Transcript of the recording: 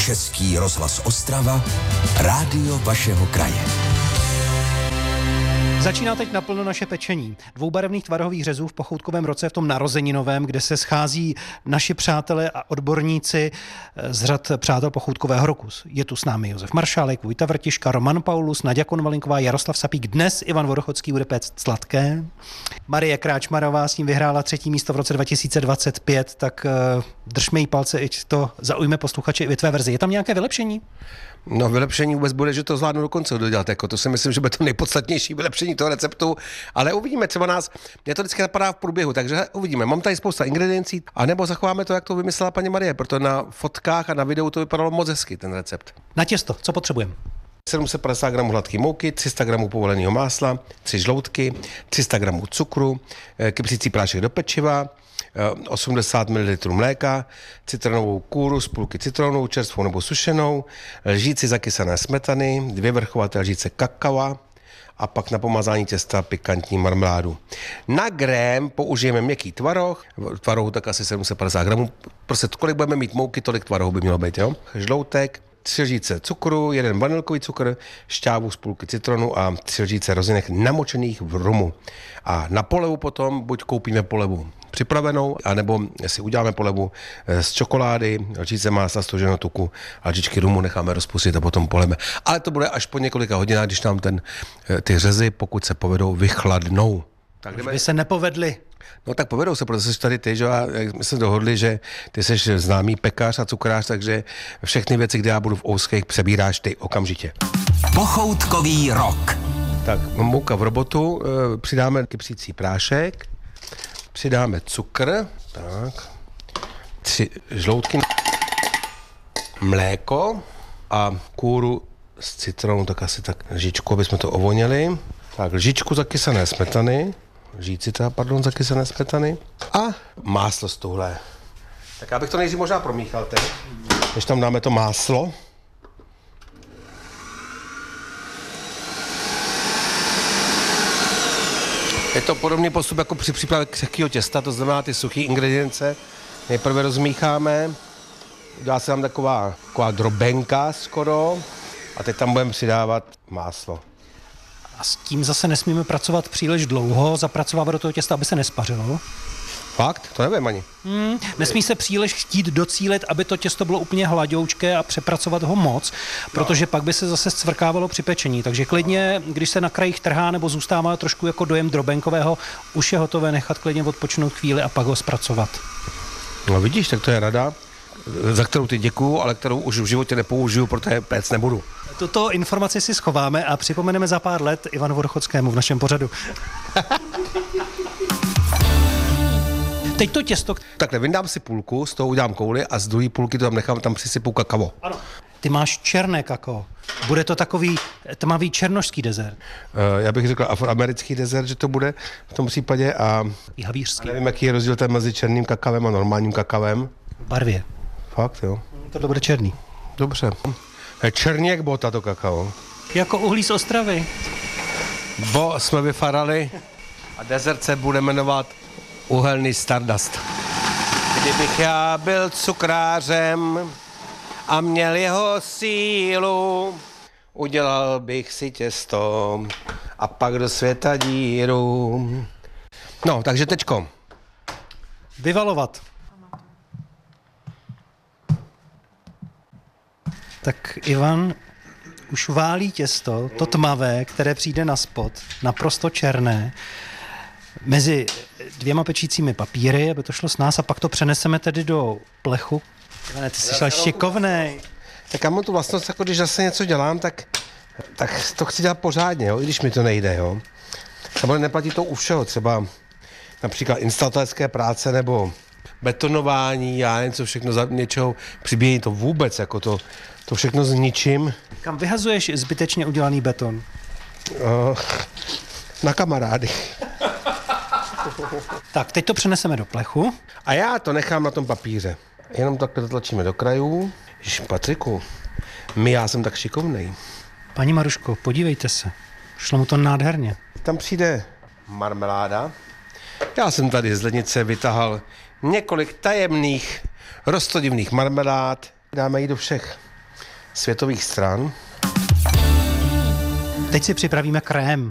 Český rozhlas Ostrava, rádio vašeho kraje. Začíná teď naplno naše pečení. Dvoubarevných tvarohových řezů v Pochoutkovém roce v tom narozeninovém, kde se schází naši přátelé a odborníci z řad přátel Pochoutkového roku. Je tu s námi Josef Maršálek, Vojta Vrtiška, Roman Paulus, Naďa Konvalinková, Jaroslav Sapík, dnes Ivan Vodochodský bude péct sladké. Marie Kráčmarová s ním vyhrála 3. místo v roce 2025, tak držme jí palce, ať to zaujme posluchače i ve tvé verzi. Je tam nějaké vylepšení? No, vylepšení vůbec bude, že to zvládnu do konce dodělat, jako to si myslím, že bude to nejpodstatnější vylepšení toho receptu, ale uvidíme, třeba mě to vždycky napadá v průběhu, takže uvidíme. Mám tady spousta ingrediencí, anebo zachováme to, jak to vymyslela paní Marie, protože na fotkách a na videu to vypadalo moc hezky, ten recept. Na těsto, co potřebujeme? 750 gramů hladké mouky, 300 gramů povoleného másla, 3 žloutky, 300 gramů cukru, kypřící prášek do pečiva, 80 ml mléka, citronovou kůru z půlky citronu, čerstvou nebo sušenou, lžíci zakysané smetany, 2 vrchovaté lžíce kakava a pak na pomazání těsta pikantní marmeládu. Na grém použijeme měkký tvaroh, tvarohu tak asi 750 gramů, prostě kolik budeme mít mouky, tolik tvarohu by mělo být, jo? Žloutek, 3 lžíce cukru, 1 vanilkový cukr, šťávu z půlky citronu a 3 lžíce rozinek namočených v rumu. A na polevu potom buď koupíme polevu připravenou, anebo si uděláme polevu z čokolády, lžíce másla, stoženého tuku a lžičky rumu necháme rozpustit a potom poleme. Ale to bude až po několika hodinách, když nám ty řezy, pokud se povedou, vychladnou. Tak by se nepovedly. No tak povedou se, protože jsi tady ty, že my jsme dohodli, že ty jsi známý pekař a cukrář, takže všechny věci, kde já budu v ouských, přebíráš ty okamžitě. Pochoutkový rok. Tak, mouka v robotu, přidáme kypřící prášek, přidáme cukr, tak, 3 žloutky, mléko a kůru z citronu, tak asi tak lžičku, aby jsme to ovonili. Tak, lžičku zakysané smetany, zakysané smetany a máslo z tuhle. Tak já bych to nejdřív možná promíchal teď, než tam dáme to máslo. Je to podobný postup jako při přípravě křehkého těsta, to znamená ty suché ingredience. Nejprve rozmícháme, dá se tam taková drobenka skoro a teď tam budeme přidávat máslo. A s tím zase nesmíme pracovat příliš dlouho, zapracovávat do toho těsta, aby se nespařilo. Fakt? To nevím ani. Nesmí se příliš chtít docílit, aby to těsto bylo úplně hladoučké a přepracovat ho moc, protože pak by se zase scvrkávalo při pečení. Takže klidně, když se na krajích trhá nebo zůstává trošku jako dojem drobenkového, už je hotové nechat klidně odpočinout chvíli a pak ho zpracovat. No vidíš, tak to je rada, za kterou ty děkuju, ale kterou už v životě nepoužiju, protože péct nebudu. Tuto informaci si schováme a připomeneme za pár let Ivanu Vodochodskému v našem pořadu. Teď to těsto... Takhle, vyndám si půlku, z toho udělám kouli a z druhé půlky to tam nechám, tam přisypu kakao. Ano. Ty máš černé kakao. Bude to takový tmavý černošský dezert. Já bych řekl afroamerický dezert, že to bude v tom případě a havířský. Nevím, jaký je rozdíl mezi černým kakavem a normálním kakavem. V barvě. Fakt, jo. To bude černý. Dobře. Černý jak bota to kakao. Jako uhlí z Ostravy. Bo jsme vyfarali a dezert se bude jmenovat uhelný Stardust. Kdybych já byl cukrářem a měl jeho sílu, udělal bych si těsto a pak do světa díru. No, takže tečko. Vyvalovat. Tak Ivan už válí těsto, to tmavé, které přijde na spod, naprosto černé, mezi 2 pečícími papíry, aby to šlo s nás, a pak to přeneseme tedy do plechu. Ivane, ty jsi šel šikovnej. Tak já mám tu vlastnost, jako když zase něco dělám, tak to chci dělat pořádně, jo, i když mi to nejde, jo. Samozřejmě neplatí to u všeho, třeba například instalatérské práce nebo betonování, já něco všechno za něčeho přibíjení, to vůbec, jako to všechno zničím. Kam vyhazuješ zbytečně udělaný beton? Na kamarády. Tak, teď to přeneseme do plechu. A já to nechám na tom papíře. Jenom takhle zatlačíme do krajů. Patriku, já jsem tak šikovnej. Paní Maruško, podívejte se. Šlo mu to nádherně. Tam přijde marmeláda. Já jsem tady z lednice vytahal několik tajemných rostodivných marmelád. Dáme ji do všech světových stran. Teď si připravíme krém.